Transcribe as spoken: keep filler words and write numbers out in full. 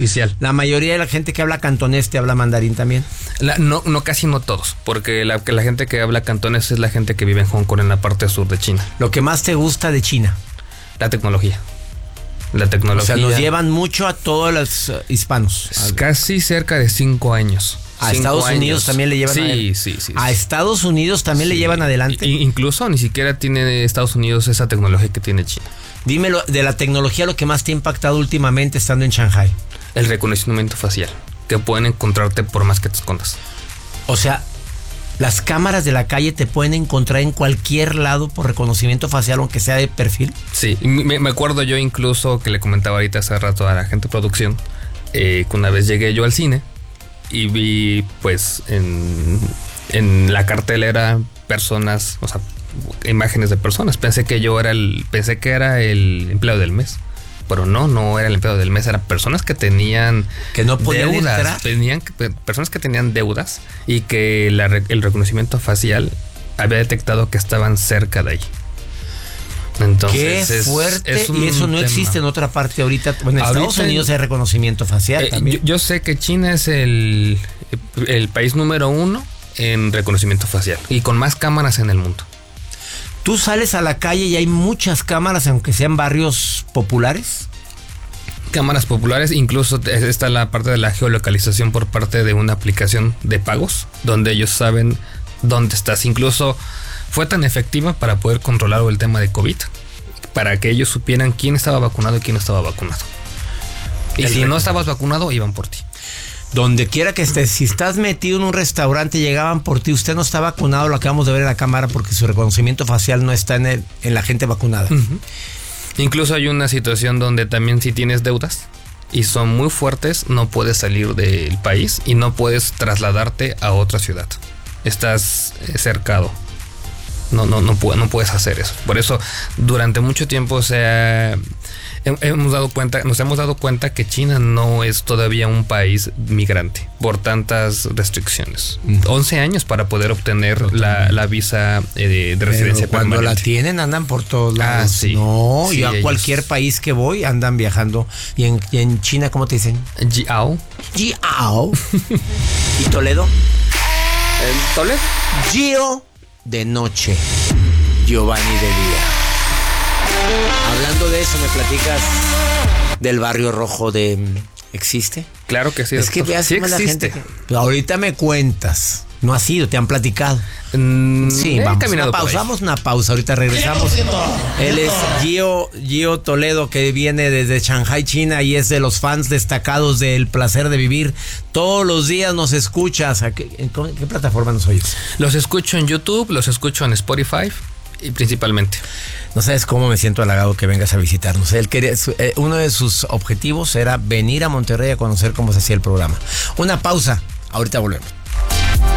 oficial. La mayoría de la gente que habla cantonés te habla mandarín también. La, no, no, casi no todos, porque la, la gente que habla cantonés es la gente que vive en Hong Kong, en la parte sur de China. Lo que más te gusta de China. La tecnología. La tecnología. O sea, nos llevan mucho a todos los uh, hispanos. Casi cerca de cinco años. ¿A Estados años. Unidos también le llevan sí, adelante? Sí, sí, sí. ¿A Estados Unidos también sí. le llevan adelante? I, incluso ni siquiera tiene Estados Unidos esa tecnología que tiene China. Dímelo, de la tecnología, lo que más te ha impactado últimamente estando en Shanghai. El reconocimiento facial, que pueden encontrarte por más que te escondas. O sea, las cámaras de la calle te pueden encontrar en cualquier lado por reconocimiento facial, aunque sea de perfil. Sí, me, me acuerdo yo incluso que le comentaba ahorita hace rato a la gente de producción, eh, que una vez llegué yo al cine y vi pues en, en la cartelera personas, o sea, imágenes de personas. Pensé que yo era el, pensé que era el empleado del mes. Pero no, no era el empleado del mes, eran personas que tenían que no podían deudas, entrar. Tenían, personas que tenían deudas y que la, el reconocimiento facial había detectado que estaban cerca de ahí. Entonces, qué fuerte, es, es y eso no tema. existe en otra parte ahorita. Bueno, en ahorita Estados Unidos hay reconocimiento facial eh, también. Yo, yo sé que China es el, el país número uno en reconocimiento facial y con más cámaras en el mundo. ¿Tú sales a la calle y hay muchas cámaras, aunque sean barrios populares? Cámaras populares, incluso está la parte de la geolocalización por parte de una aplicación de pagos, donde ellos saben dónde estás. Incluso fue tan efectiva para poder controlar el tema de COVID, para que ellos supieran quién estaba vacunado y quién no estaba vacunado. Y el si no estabas vacunado, iban por ti. Donde quiera que estés, si estás metido en un restaurante, llegaban por ti, usted no está vacunado, lo acabamos de ver en la cámara porque su reconocimiento facial no está en, el, en la gente vacunada. Uh-huh. Incluso hay una situación donde también si tienes deudas y son muy fuertes, no puedes salir del país y no puedes trasladarte a otra ciudad. Estás cercado. No, no, no, no puedes hacer eso. Por eso, durante mucho tiempo se ha, hemos dado cuenta, nos hemos dado cuenta que China no es todavía un país migrante por tantas restricciones. Mm. once años para poder obtener la, la visa eh, de, de residencia Pero cuando permanente. La tienen, andan por todos lados. Ah, sí. No, sí, yo a ellos. cualquier país que voy andan viajando. ¿Y en, y en China cómo te dicen? Jiao. Jiao. ¿Y Toledo? ¿En Toledo? Gio de noche, Giovanni de día. Hablando de eso, ¿me platicas del barrio rojo de ¿existe? Claro que sí. Es que veas sí la gente que, ahorita me cuentas. No ha sido, te han platicado. Mm, sí, vamos una pausa, vamos una pausa, ahorita regresamos. Él es Gio, Gio Toledo, que viene desde Shanghai, China, y es de los fans destacados del Placer de Vivir. Todos los días nos escuchas. ¿A qué, en qué plataforma nos oyes? Los escucho en YouTube, los escucho en Spotify y principalmente. No sabes cómo me siento halagado que vengas a visitarnos. Él quería, uno de sus objetivos era venir a Monterrey a conocer cómo se hacía el programa. Una pausa, ahorita volvemos.